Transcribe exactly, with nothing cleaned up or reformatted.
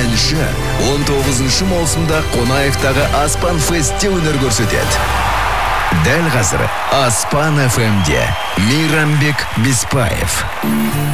әнші он тоғызыншы маусымда Қонаевтағы Аспан Фестте өнер көрсетеді. Дәл қазір Аспан эф эмде Мейрамбек Беспаев.